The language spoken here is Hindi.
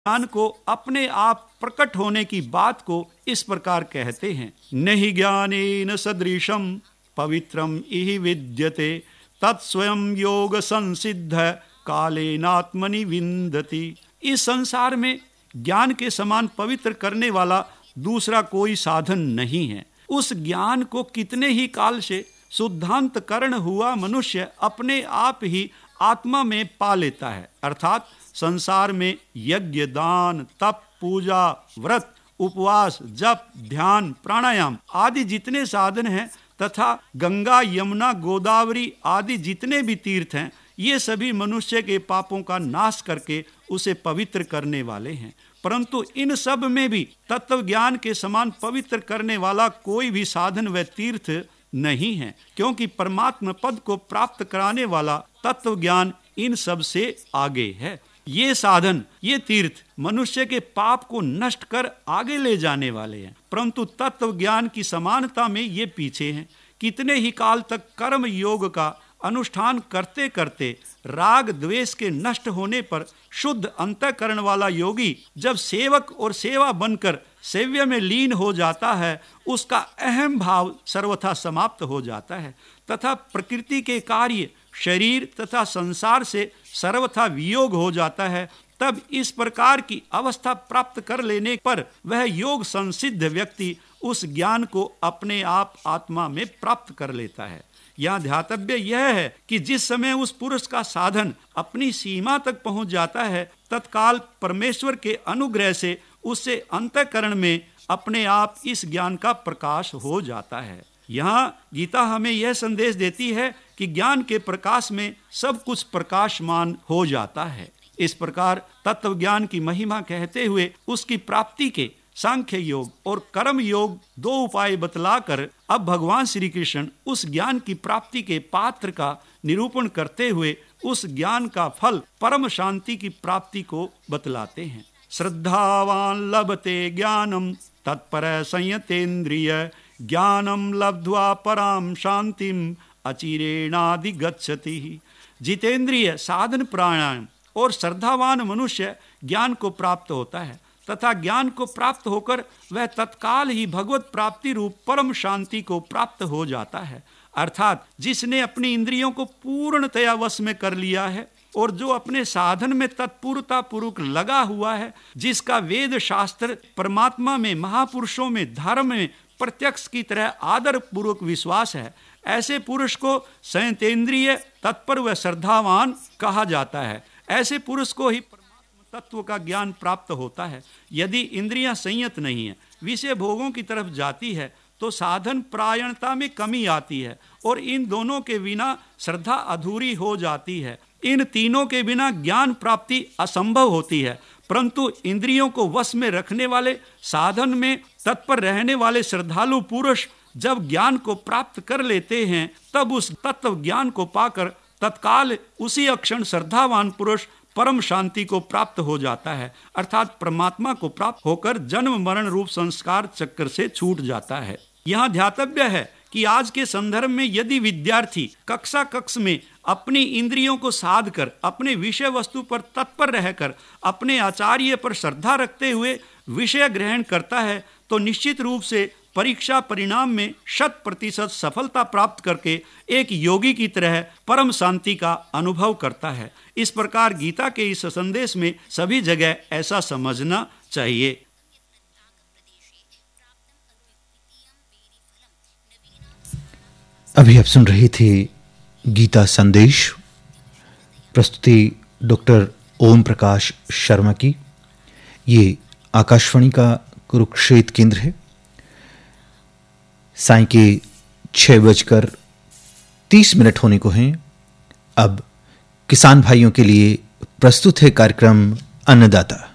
ज्ञान को अपने आप प्रकट होने की बात को इस प्रकार कहते हैं, नहि ज्ञानेन सदृशम पवित्रम इहि विद्यते तत्स्वयं योग संसिद्ध कालेनात्मनि विन्दति। इस संसार में ज्ञान के समान पवित्र करने वाला दूसरा कोई साधन नहीं है। उस ज्ञान को कितने ही काल से शुद्धांतकरण हुआ मनुष्य अपने आप ही आत्मा में पा लेता है। अर्थात संसार में यज्ञ, दान, तप, पूजा, व्रत, उपवास, जप, ध्यान, प्राणायाम आदि जितने साधन हैं तथा गंगा, यमुना, गोदावरी आदि जितने भी तीर्थ हैं, ये सभी मनुष्य के पापों का नाश करके उसे पवित्र करने वाले हैं। परंतु इन सब में भी तत्व ज्ञान के समान पवित्र करने वाला कोई भी साधन व तीर्थ नहीं है, क्योंकि परमात्मा पद को प्राप्त कराने वाला तत्व ज्ञान इन सब से आगे है। ये साधन, ये तीर्थ मनुष्य के पाप को नष्ट कर आगे ले जाने वाले हैं, परंतु तत्व ज्ञान की समानता में ये पीछे हैं। कितने ही काल तक कर्म योग का अनुष्ठान करते करते राग द्वेष के नष्ट होने पर शुद्ध अंतःकरण वाला योगी जब सेवक और सेवा बनकर सेव्य में लीन हो जाता है, उसका अहम भाव सर्वथा समाप्त हो जाता है तथा प्रकृति के कार्य, शरीर तथा संसार से सर्वथा वियोग हो जाता है। तब इस प्रकार की अवस्था प्राप्त कर लेने पर वह योग संसिद्ध व्यक्ति उस ज्ञान को अपने आप आत्मा में प्राप्त कर लेता है। यहाँ ध्यातव्य यह है कि जिस समय उस पुरुष का साधन अपनी सीमा तक पहुंच जाता है, तत्काल परमेश्वर के अनुग्रह से उससे अंतःकरण में अपने आप इस ज्ञान का प्रकाश हो जाता है। यहाँ गीता हमें यह संदेश देती है कि ज्ञान के प्रकाश में सब कुछ प्रकाशमान हो जाता है। इस प्रकार तत्व ज्ञान की महिमा कहते हुए उसकी प्राप्ति के सांख्य योग और कर्म योग दो उपाय बतलाकर अब भगवान श्री कृष्ण उस ज्ञान की प्राप्ति के पात्र का निरूपण करते हुए उस ज्ञान का फल परम शांति की प्राप्ति को बतलाते हैं। श्रद्धावान लभते ज्ञानम तत्पर संयतेन्द्रिय ज्ञानम लब्ध्वा पराम शांतिम अचिरेणाधिगच्छति। जितेंद्रिय साधन प्राणायाम और श्रद्धावान मनुष्य ज्ञान को प्राप्त होता है तथा ज्ञान को प्राप्त होकर वह तत्काल ही भगवत प्राप्ति रूप परम शांति को प्राप्त हो जाता है। अर्थात जिसने अपनी इंद्रियों को पूर्णतया वश में कर लिया है और जो अपने साधन में तत्पूर्णता पूर्वक लगा हुआ है, जिसका वेद शास्त्र, परमात्मा में, महापुरुषों में, धर्म में प्रत्यक्ष की तरह आदर पूर्वक विश्वास है, ऐसे पुरुष को संयतेंद्रिय, तत्पर व श्रद्धावान कहा जाता है। ऐसे पुरुष को ही परमात्मा तत्व का ज्ञान प्राप्त होता है। यदि इंद्रियां संयत नहीं है, विषय भोगों की तरफ जाती है, तो साधन प्रायणता में कमी आती है और इन दोनों के बिना श्रद्धा अधूरी हो जाती है। इन तीनों के बिना ज्ञान प्राप्ति असंभव होती है। परंतु इंद्रियों को वश में रखने वाले, साधन में तत्पर रहने वाले श्रद्धालु पुरुष जब ज्ञान को प्राप्त कर लेते हैं, तब उस तत्व ज्ञान को पाकर तत्काल उसी अक्षण श्रद्धावान पुरुष परम शांति को प्राप्त हो जाता है, अर्थात परमात्मा को प्राप्त होकर जन्म मरण रूप संस्कार चक्र से छूट जाता है। यहाँ ध्यातव्य है कि आज के संदर्भ में यदि विद्यार्थी कक्षा कक्ष में अपनी इंद्रियों को साध कर अपने विषय वस्तु पर तत्पर रहकर अपने आचार्य पर श्रद्धा रखते हुए विषय ग्रहण करता है, तो निश्चित रूप से परीक्षा परिणाम में 100% सफलता प्राप्त करके एक योगी की तरह परम शांति का अनुभव करता है। इस प्रकार गीता के इस संदेश में सभी जगह ऐसा समझना चाहिए। अभी आप सुन रहे थे गीता संदेश, प्रस्तुति डॉक्टर ओम प्रकाश शर्मा की। ये आकाशवाणी का कुरुक्षेत्र केंद्र है। साय के 6:30 होने को हैं। अब किसान भाइयों के लिए प्रस्तुत है कार्यक्रम अन्नदाता।